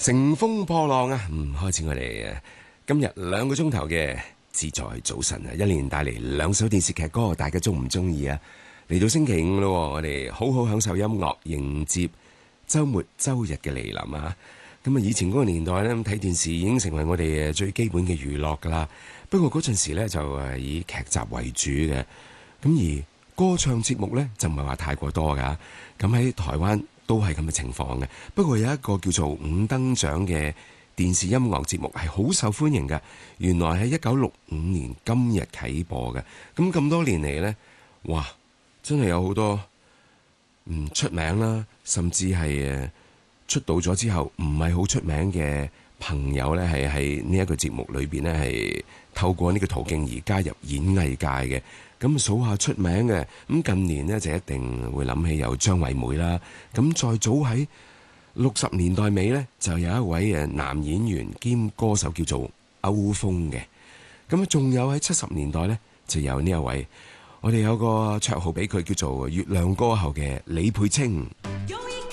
乘風破浪啊！開始我哋今日2個鐘頭嘅自在早晨啊！一連帶嚟2首電視劇歌，大家中唔中意啊？嚟到星期五咯，我哋好好享受音樂，迎接週末週日嘅嚟臨啊！咁啊，以前嗰個年代咧，睇電視已經成為我哋最基本嘅娛樂噶啦。不過嗰陣時咧就以劇集為主嘅，咁而歌唱節目咧就唔係話太過多噶。咁喺台灣都係咁嘅情況嘅。不過有一個叫做五燈獎嘅電視音樂節目係好受歡迎嘅。原來喺1965年今日啟播嘅。咁多年嚟呢，哇！真係有好多出名啦，甚至係出道咗之後唔係好出名嘅朋友呢，係喺呢一個節目裏邊呢，係透過呢個途徑而加入演藝界嘅。咁數下出名嘅，咁近年呢，就一定會諗起有張惠妹啦。咁再早喺60年代尾呢，就有一位男演員兼歌手叫做歐風嘅。咁仲有喺70年代呢，就有呢一位，我哋有個綽號俾佢叫做月亮歌后嘅李佩清。